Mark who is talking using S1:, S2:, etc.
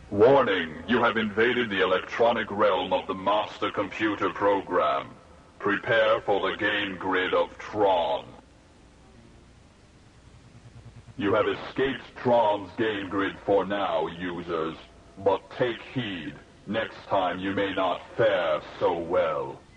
S1: Warning, you have invaded the electronic realm of the Master Computer Program. Prepare for the game grid of Tron. You have escaped Tron's game grid for now, users. But take heed. Next time you may not fare so well.